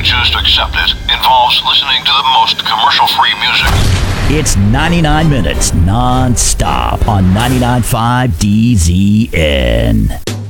choose to accept it, involves listening to the most commercial-free music. It's 99 minutes non-stop on 99.5 DZN.